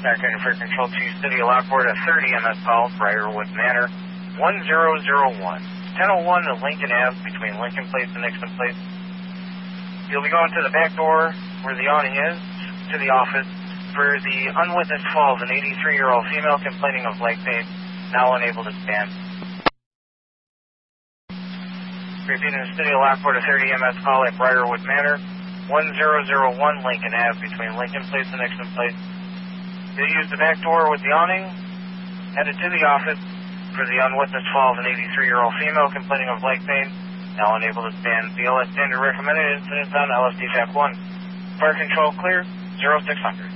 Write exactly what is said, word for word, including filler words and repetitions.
Background for Control two, City of Lockport, a thirty M S call, Briarwood Manor, one zero zero one. ten oh one to Lincoln Avenue between Lincoln Place and Nixon Place. You'll be going to the back door where the awning is, to the office, for the unwitnessed fall of an eighty-three-year-old female complaining of leg pain, now unable to stand. Repeating the City of Lockport, a thirty M S call at Briarwood Manor, one zero zero one Lincoln Avenue between Lincoln Place and Nixon Place. You'll use the back door with the awning, headed to the office for the unwitnessed fall of an eighty-three-year-old female complaining of leg pain, now unable to stand. B L S standard recommended incidents on L S D F one. Fire control clear, zero six hundred.